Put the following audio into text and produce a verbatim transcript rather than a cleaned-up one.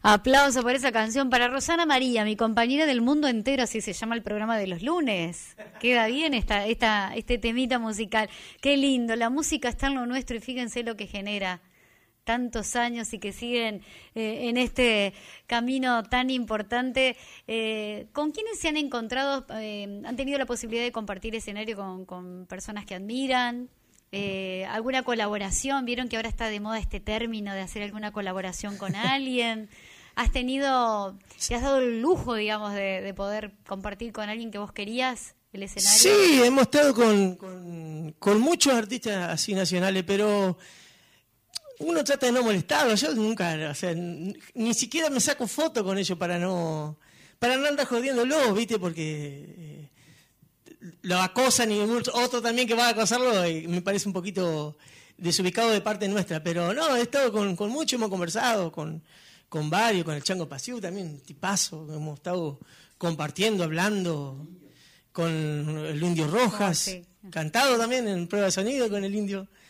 Aplauso por esa canción para Rosana María, mi compañera del mundo entero, así se llama el programa de los lunes. Queda bien esta, esta, este temita musical. Qué lindo, la música está en lo nuestro y fíjense lo que genera. Tantos años y que siguen eh, en este camino tan importante. Eh, ¿Con quiénes se han encontrado? Eh, ¿Han tenido la posibilidad de compartir escenario con, con personas que admiran? Eh, ¿Alguna colaboración? ¿Vieron que ahora está de moda este término de hacer alguna colaboración con alguien? ¿Has tenido, te has dado el lujo, digamos, de, de poder compartir con alguien que vos querías el escenario? Sí, hemos estado con, con, con muchos artistas así nacionales, pero uno trata de no molestarlos. Yo nunca, o sea, ni siquiera me saco foto con ellos para no para no andar jodiéndolos, ¿viste? Porque eh, lo acosan y otro también que va a acosarlo y me parece un poquito desubicado de parte nuestra. Pero no, he estado con, con muchos, hemos conversado con, con varios, con el Chango Pasiu también, tipazo. Hemos estado compartiendo, hablando con el Indio Rojas, oh, sí. Cantado también en prueba de sonido con el Indio.